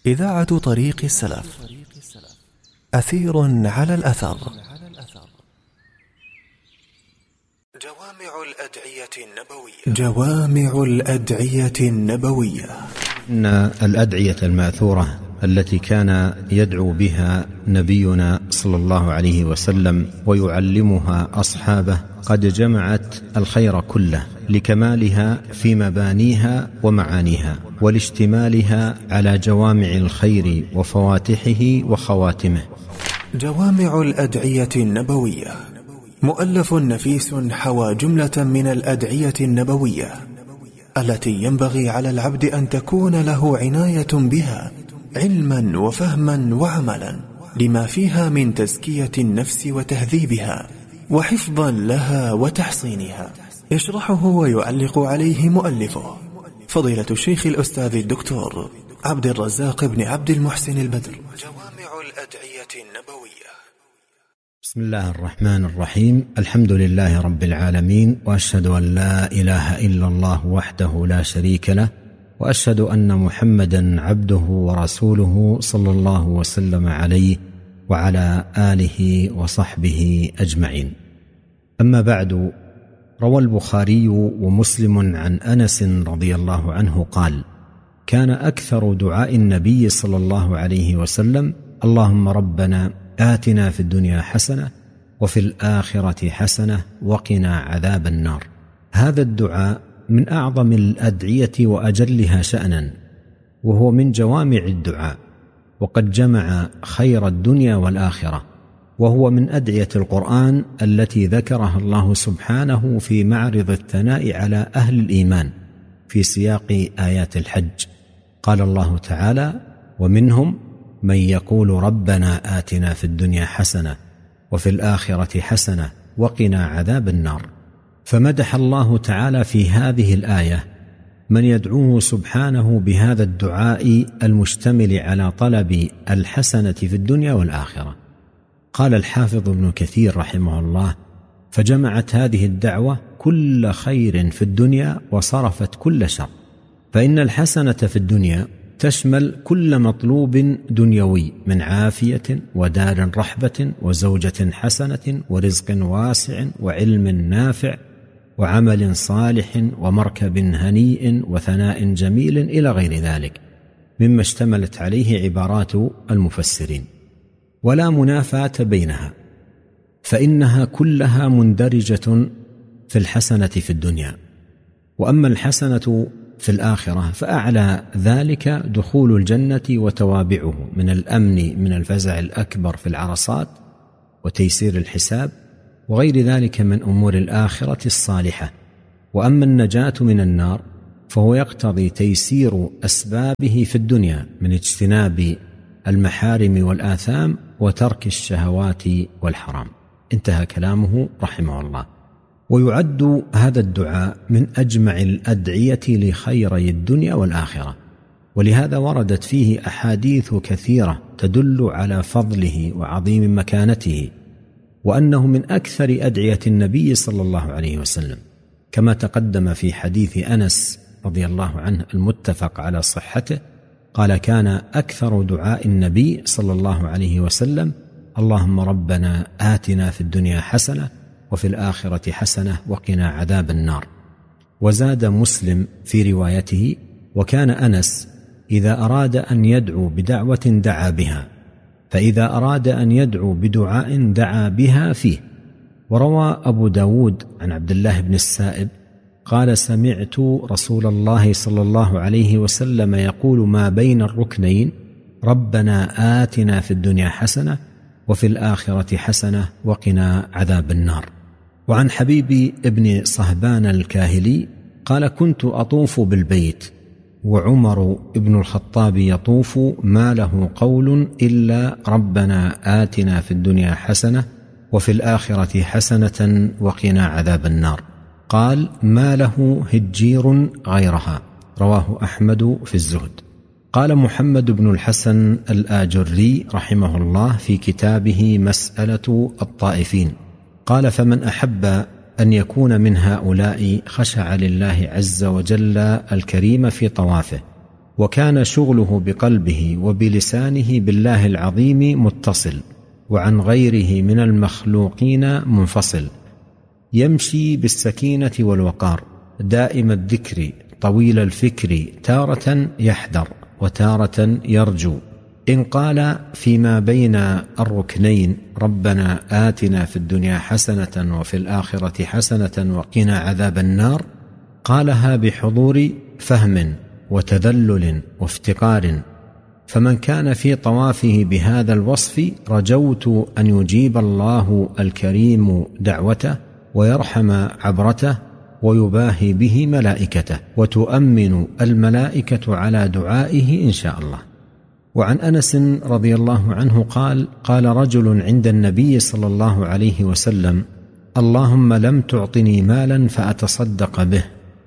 إذاعة طريق السلف. أثير على الأثر. جوامع الأدعية النبوية. إن الأدعية المأثورة التي كان يدعو بها نبينا صلى الله عليه وسلم ويعلمها أصحابه قد جمعت الخير كله لكمالها في مبانيها ومعانيها، ولاشتمالها على جوامع الخير وفواتحه وخواتمه. جوامع الأدعية النبوية مؤلف نفيس حوى جملة من الأدعية النبوية التي ينبغي على العبد أن تكون له عناية بها علما وفهما وعملا، لما فيها من تزكية النفس وتهذيبها وحفظا لها وتحصينها. يشرحه ويعلق عليه مؤلفه فضيلة الشيخ الأستاذ الدكتور عبد الرزاق بن عبد المحسن البدر. جوامع الأدعية النبوية. بسم الله الرحمن الرحيم. الحمد لله رب العالمين، وأشهد أن لا إله إلا الله وحده لا شريك له، وأشهد أن محمدا عبده ورسوله صلى الله وسلم عليه وعلى آله وصحبه أجمعين. أما بعد، روى البخاري ومسلم عن أنس رضي الله عنه قال: كان أكثر دعاء النبي صلى الله عليه وسلم: اللهم ربنا آتنا في الدنيا حسنة وفي الآخرة حسنة وقنا عذاب النار. هذا الدعاء من أعظم الأدعية وأجلها شأنا، وهو من جوامع الدعاء، وقد جمع خير الدنيا والآخرة، وهو من أدعية القرآن التي ذكرها الله سبحانه في معرض الثناء على أهل الإيمان في سياق آيات الحج. قال الله تعالى: ومنهم من يقول ربنا آتنا في الدنيا حسنة وفي الآخرة حسنة وقنا عذاب النار. فمدح الله تعالى في هذه الآية من يدعوه سبحانه بهذا الدعاء المشتمل على طلب الحسنة في الدنيا والآخرة. قال الحافظ ابن كثير رحمه الله: فجمعت هذه الدعوة كل خير في الدنيا وصرفت كل شر، فإن الحسنة في الدنيا تشمل كل مطلوب دنيوي من عافية ودار رحبة وزوجة حسنة ورزق واسع وعلم نافع وعمل صالح ومركب هنيء وثناء جميل إلى غير ذلك مما اشتملت عليه عبارات المفسرين، ولا منافاة بينها، فإنها كلها مندرجة في الحسنة في الدنيا. وأما الحسنة في الآخرة فأعلى ذلك دخول الجنة وتوابعه من الأمن من الفزع الأكبر في العرصات وتيسير الحساب وغير ذلك من أمور الآخرة الصالحة. وأما النجاة من النار فهو يقتضي تيسير أسبابه في الدنيا من اجتناب المحارم والآثام وترك الشهوات والحرام. انتهى كلامه رحمه الله. ويعد هذا الدعاء من أجمع الأدعية لخيري الدنيا والآخرة، ولهذا وردت فيه أحاديث كثيرة تدل على فضله وعظيم مكانته، وأنه من أكثر أدعية النبي صلى الله عليه وسلم، كما تقدم في حديث أنس رضي الله عنه المتفق على صحته. قال: كان أكثر دعاء النبي صلى الله عليه وسلم: اللهم ربنا آتنا في الدنيا حسنة وفي الآخرة حسنة وقنا عذاب النار. وزاد مسلم في روايته: وكان أنس إذا أراد أن يدعو بدعوة دعا بها، فإذا أراد أن يدعو بدعاء دعا بها فيه. وروى أبو داود عن عبد الله بن السائب قال: سمعت رسول الله صلى الله عليه وسلم يقول ما بين الركنين: ربنا آتنا في الدنيا حسنة وفي الآخرة حسنة وقنا عذاب النار. وعن حبيب ابن صهبان الكاهلي قال: كنت أطوف بالبيت وعمر ابن الخطاب يطوف، ما له قول إلا ربنا آتنا في الدنيا حسنة وفي الآخرة حسنة وقنا عذاب النار. قال: ما له هجير غيرها. رواه أحمد في الزهد. قال محمد بن الحسن الآجري رحمه الله في كتابه مسألة الطائفين قال: فمن أحب أن يكون من هؤلاء خشع لله عز وجل الكريم في طوافه، وكان شغله بقلبه وبلسانه بالله العظيم متصل، وعن غيره من المخلوقين منفصل، يمشي بالسكينة والوقار، دائم الذكر، طويل الفكر، تارة يحذر وتارة يرجو. إن قال فيما بين الركنين ربنا آتنا في الدنيا حسنة وفي الآخرة حسنة وقنا عذاب النار، قالها بحضور فهم وتذلل وافتقار. فمن كان في طوافه بهذا الوصف رجوت أن يجيب الله الكريم دعوته ويرحم عبرته ويباهي به ملائكته، وتؤمن الملائكة على دعائه إن شاء الله. وعن أنس رضي الله عنه قال: قال رجل عند النبي صلى الله عليه وسلم: اللهم لم تعطني مالا فأتصدق به،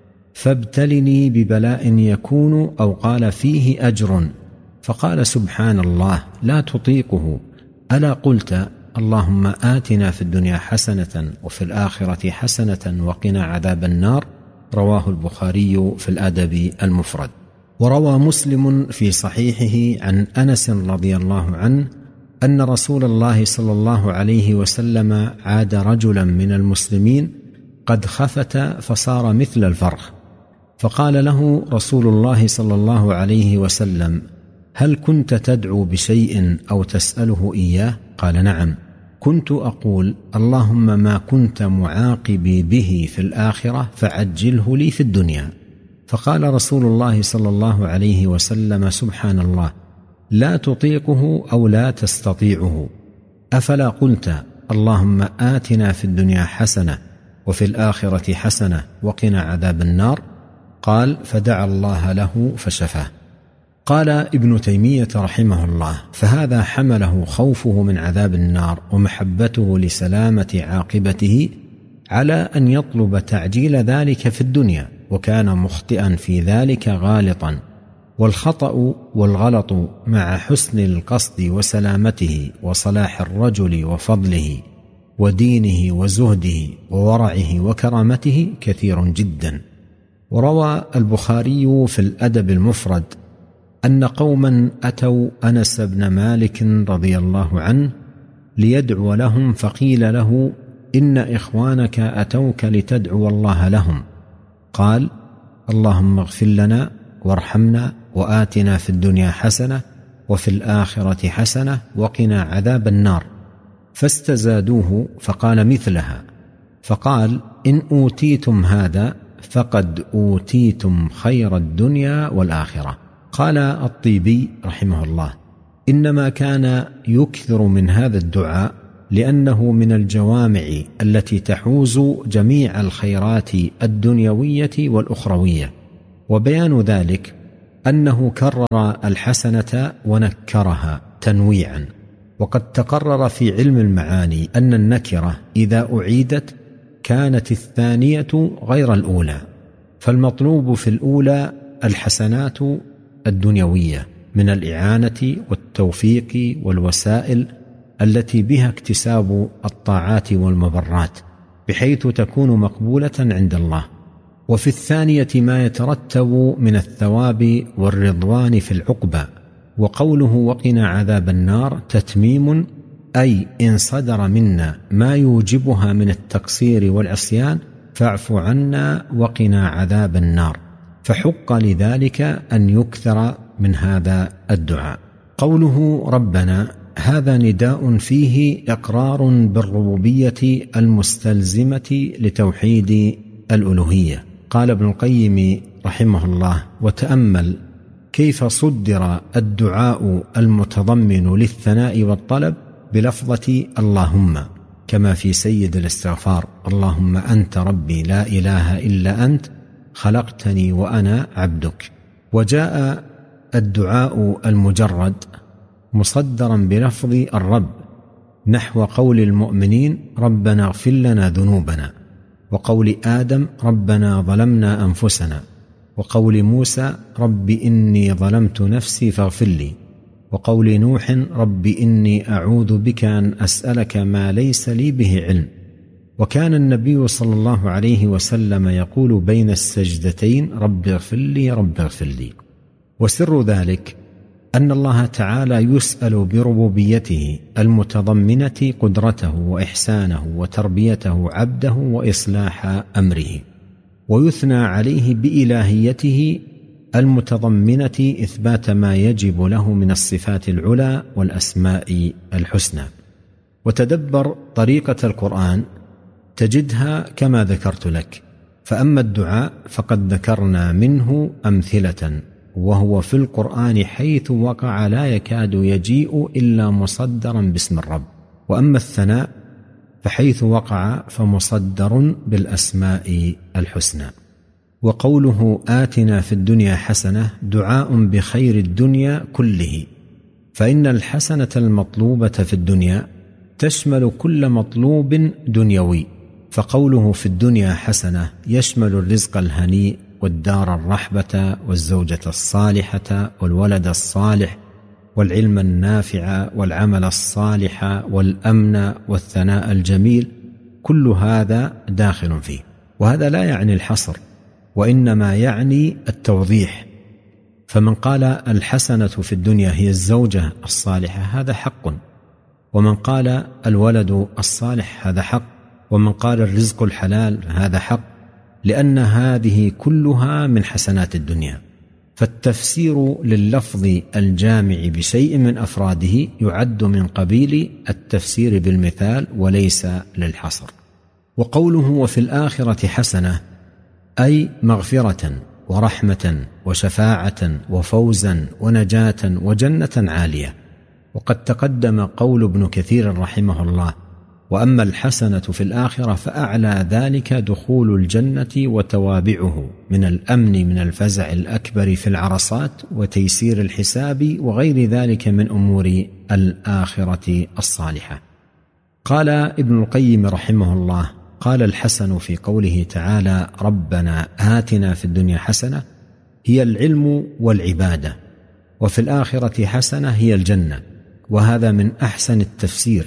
فابتلني ببلاء يكون، أو قال فيه أجر. فقال: سبحان الله لا تطيقه، ألا قلت اللهم آتنا في الدنيا حسنة وفي الآخرة حسنة وقنا عذاب النار؟ رواه البخاري في الأدب المفرد. وروى مسلم في صحيحه عن أنس رضي الله عنه أن رسول الله صلى الله عليه وسلم عاد رجلا من المسلمين قد خفت فصار مثل الفرخ، فقال له رسول الله صلى الله عليه وسلم: هل كنت تدعو بشيء أو تسأله إياه؟ قال: نعم، كنت أقول اللهم ما كنت معاقبي به في الآخرة فعجله لي في الدنيا. فقال رسول الله صلى الله عليه وسلم: سبحان الله لا تطيقه أو لا تستطيعه، أفلا قلت اللهم آتنا في الدنيا حسنة وفي الآخرة حسنة وقنا عذاب النار؟ قال: فدعا الله له فشفاه. قال ابن تيمية رحمه الله: فهذا حمله خوفه من عذاب النار ومحبته لسلامة عاقبته على أن يطلب تعجيل ذلك في الدنيا، وكان مخطئا في ذلك غالطا. والخطأ والغلط مع حسن القصد وسلامته وصلاح الرجل وفضله ودينه وزهده وورعه وكرامته كثير جدا. وروى البخاري في الأدب المفرد أن قوما أتوا أنس بن مالك رضي الله عنه ليدعو لهم، فقيل له: إن إخوانك أتوك لتدعو الله لهم. قال: اللهم اغفر لنا وارحمنا وآتنا في الدنيا حسنة وفي الآخرة حسنة وقنا عذاب النار. فاستزادوه فقال مثلها، فقال: إن أوتيتم هذا فقد أوتيتم خير الدنيا والآخرة. قال الطيبي رحمه الله: إنما كان يكثر من هذا الدعاء لأنه من الجوامع التي تحوز جميع الخيرات الدنيوية والأخروية. وبيان ذلك أنه كرر الحسنة ونكرها تنويعا. وقد تقرر في علم المعاني أن النكرة إذا أعيدت كانت الثانية غير الأولى، فالمطلوب في الأولى الحسنات الدنيوية من الإعانة والتوفيق والوسائل التي بها اكتساب الطاعات والمبرات بحيث تكون مقبولة عند الله. وفي الثانية ما يترتب من الثواب والرضوان في العقبى. وقوله وقنا عذاب النار تتميم، أي إن صدر منا ما يوجبها من التقصير والعصيان فاعف عنا وقنا عذاب النار، فحق لذلك أن يكثر من هذا الدعاء. قوله ربنا هذا نداء فيه إقرار بالربوبية المستلزمة لتوحيد الألوهية. قال ابن القيم رحمه الله: وتأمل كيف صدر الدعاء المتضمن للثناء والطلب بلفظة اللهم، كما في سيد الاستغفار: اللهم أنت ربي لا إله إلا أنت خلقتني وأنا عبدك. وجاء الدعاء المجرد مصدرا بلفظ الرب نحو قول المؤمنين ربنا اغفر لنا ذنوبنا، وقول آدم ربنا ظلمنا أنفسنا، وقول موسى رب إني ظلمت نفسي فاغفر لي، وقول نوح رب إني أعوذ بك أن أسألك ما ليس لي به علم. وكان النبي صلى الله عليه وسلم يقول بين السجدتين رب اغفر لي رب اغفر لي. وسر ذلك أن الله تعالى يسأل بربوبيته المتضمنة قدرته وإحسانه وتربيته عبده وإصلاح أمره، ويثنى عليه بإلهيته المتضمنة إثبات ما يجب له من الصفات العلى والأسماء الحسنى. وتدبر طريقة القرآن تجدها كما ذكرت لك. فأما الدعاء فقد ذكرنا منه أمثلة، وهو في القرآن حيث وقع لا يكاد يجيء إلا مصدرا باسم الرب. وأما الثناء فحيث وقع فمصدر بالأسماء الحسنى. وقوله آتنا في الدنيا حسنة دعاء بخير الدنيا كله، فإن الحسنة المطلوبة في الدنيا تشمل كل مطلوب دنيوي، فقوله في الدنيا حسنة يشمل الرزق الهنيء والدار الرحبة والزوجة الصالحة والولد الصالح والعلم النافع والعمل الصالح والأمن والثناء الجميل، كل هذا داخل فيه. وهذا لا يعني الحصر، وإنما يعني التوضيح. فمن قال الحسنة في الدنيا هي الزوجة الصالحة هذا حق، ومن قال الولد الصالح هذا حق، ومن قال الرزق الحلال هذا حق، لأن هذه كلها من حسنات الدنيا. فالتفسير لللفظ الجامع بشيء من أفراده يعد من قبيل التفسير بالمثال وليس للحصر. وقوله وفي الآخرة حسنة أي مغفرة ورحمة وشفاعة وفوزا ونجاة وجنة عالية. وقد تقدم قول ابن كثير رحمه الله: وأما الحسنة في الآخرة فأعلى ذلك دخول الجنة وتوابعه من الأمن من الفزع الأكبر في العرصات وتيسير الحساب وغير ذلك من أمور الآخرة الصالحة. قال ابن القيم رحمه الله: قال الحسن في قوله تعالى ربنا آتنا في الدنيا حسنة هي العلم والعبادة، وفي الآخرة حسنة هي الجنة، وهذا من أحسن التفسير،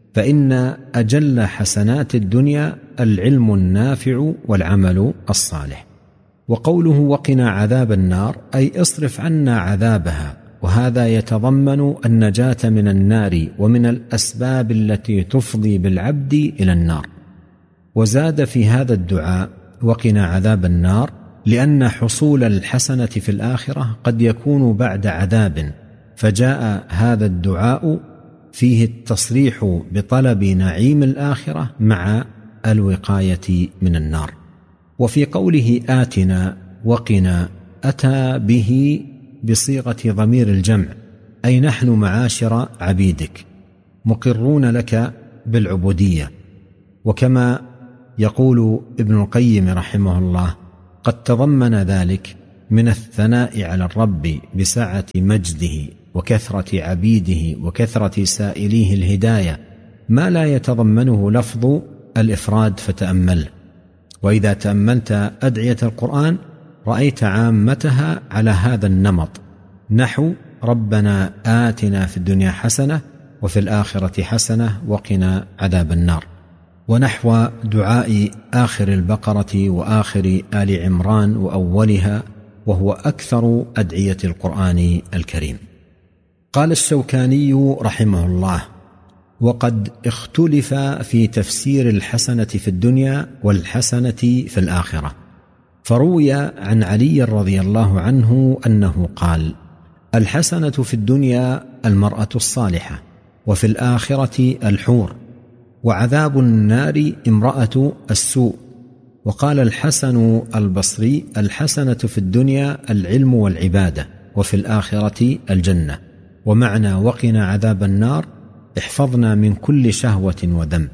فإن أجل حسنات الدنيا العلم النافع والعمل الصالح. وقوله وقنا عذاب النار أي اصرف عنا عذابها، وهذا يتضمن النجاة من النار ومن الأسباب التي تفضي بالعبد إلى النار. وزاد في هذا الدعاء وقنا عذاب النار لأن حصول الحسنة في الآخرة قد يكون بعد عذاب، فجاء هذا الدعاء فيه التصريح بطلب نعيم الآخرة مع الوقاية من النار. وفي قوله آتنا وقنا أتى به بصيغة ضمير الجمع، أي نحن معاشر عبيدك مقرون لك بالعبودية. وكما يقول ابن القيم رحمه الله: قد تضمن ذلك من الثناء على الرب بسعة مجده وكثرة عبيده وكثرة سائليه الهداية ما لا يتضمنه لفظ الإفراد فتأمل. وإذا تأملت أدعية القرآن رأيت عامتها على هذا النمط، نحو ربنا آتنا في الدنيا حسنة وفي الآخرة حسنة وقنا عذاب النار، ونحو دعاء آخر البقرة وآخر آل عمران وأولها، وهو أكثر أدعية القرآن الكريم. قال الشوكاني رحمه الله: وقد اختلف في تفسير الحسنة في الدنيا والحسنة في الآخرة، فروي عن علي رضي الله عنه أنه قال: الحسنة في الدنيا المرأة الصالحة، وفي الآخرة الحور، وعذاب النار امرأة السوء. وقال الحسن البصري: الحسنة في الدنيا العلم والعبادة، وفي الآخرة الجنة. ومعنى وقنا عذاب النار احفظنا من كل شهوة وذنب.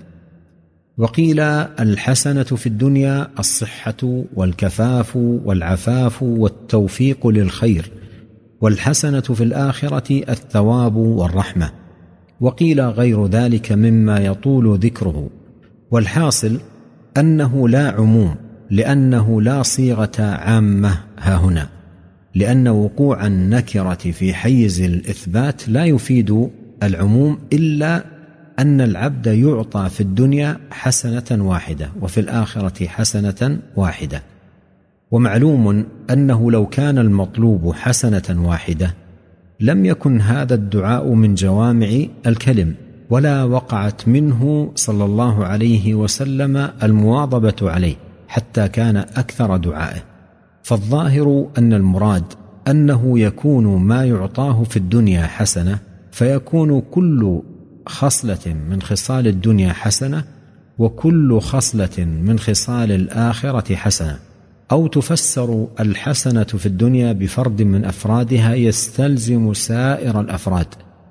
وقيل الحسنة في الدنيا الصحة والكفاف والعفاف والتوفيق للخير، والحسنة في الآخرة الثواب والرحمة. وقيل غير ذلك مما يطول ذكره. والحاصل أنه لا عموم، لأنه لا صيغة عامة هاهنا، لأن وقوع النكرة في حيز الإثبات لا يفيد العموم، إلا أن العبد يعطى في الدنيا حسنة واحدة وفي الآخرة حسنة واحدة. ومعلوم أنه لو كان المطلوب حسنة واحدة لم يكن هذا الدعاء من جوامع الكلم، ولا وقعت منه صلى الله عليه وسلم المواظبة عليه حتى كان أكثر دعائه. فالظاهر أن المراد أنه يكون ما يعطاه في الدنيا حسنة، فيكون كل خصلة من خصال الدنيا حسنة، وكل خصلة من خصال الآخرة حسنة. أو تفسر الحسنة في الدنيا بفرد من أفرادها يستلزم سائر الأفراد،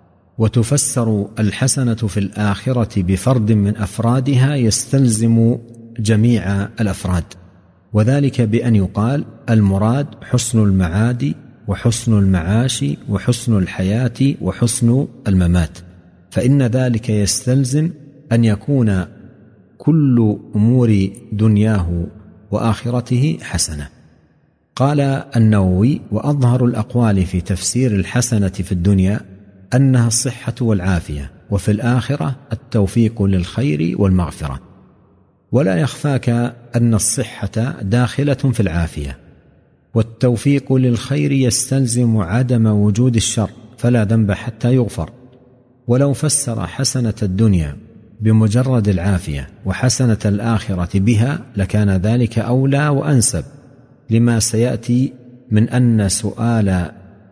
وتفسر الحسنة في الآخرة بفرد من أفرادها يستلزم جميع الأفراد، وذلك بأن يقال المراد حسن المعاد وحسن المعاش وحسن الحياة وحسن الممات، فإن ذلك يستلزم أن يكون كل أمور دنياه وآخرته حسنة. قال النووي: وأظهر الأقوال في تفسير الحسنة في الدنيا أنها الصحة والعافية، وفي الآخرة التوفيق للخير والمغفرة. ولا يخفاك أن الصحة داخلة في العافية، والتوفيق للخير يستلزم عدم وجود الشر، فلا ذنب حتى يغفر. ولو فسر حسنة الدنيا بمجرد العافية وحسنة الآخرة بها لكان ذلك أولى وأنسب، لما سيأتي من أن سؤال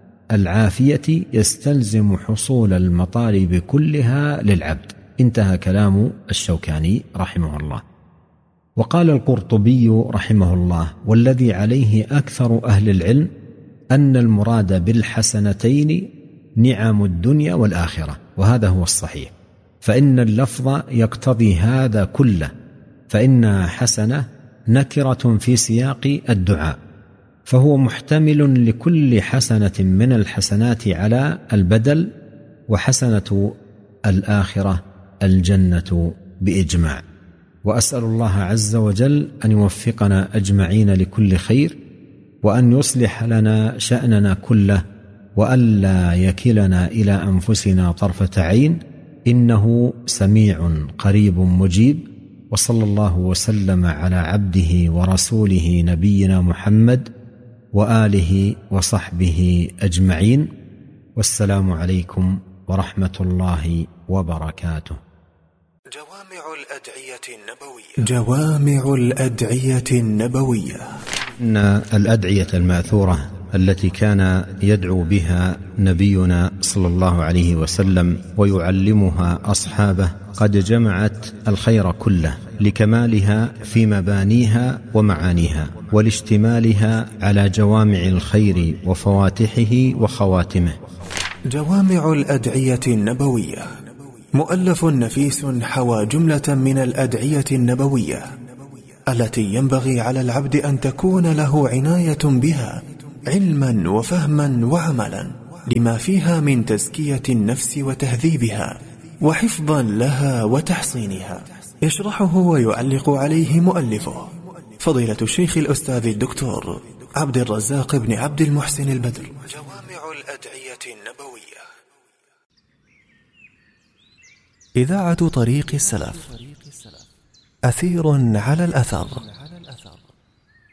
العافية يستلزم حصول المطالب كلها للعبد. انتهى كلام الشوكاني رحمه الله. وقال القرطبي رحمه الله: والذي عليه أكثر أهل العلم أن المراد بالحسنتين نعم الدنيا والآخرة، وهذا هو الصحيح، فإن اللفظ يقتضي هذا كله، فإنها حسنة نكرة في سياق الدعاء، فهو محتمل لكل حسنة من الحسنات على البدل، وحسنة الآخرة الجنة بإجماع. وأسأل الله عز وجل أن يوفقنا أجمعين لكل خير، وأن يصلح لنا شأننا كله، وألا يكلنا إلى أنفسنا طرفة عين، إنه سميع قريب مجيب. وصلى الله وسلم على عبده ورسوله نبينا محمد وآله وصحبه أجمعين، والسلام عليكم ورحمة الله وبركاته. جوامع الأدعية النبوية. جوامع الأدعية النبوية. إن الأدعية المأثورة التي كان يدعو بها نبينا صلى الله عليه وسلم ويعلمها أصحابه قد جمعت الخير كله لكمالها في مبانيها ومعانيها، ولاشتمالها على جوامع الخير وفواتحه وخواتمه. جوامع الأدعية النبوية مؤلف نفيس حوى جملة من الأدعية النبوية التي ينبغي على العبد أن تكون له عناية بها علما وفهما وعملا، لما فيها من تزكية النفس وتهذيبها وحفظا لها وتحصينها. يشرحه ويعلق عليه مؤلفه فضيلة الشيخ الأستاذ الدكتور عبد الرزاق بن عبد المحسن البدر. جوامع الأدعية النبوية. إذاعة طريق السلف، أثير على الأثر.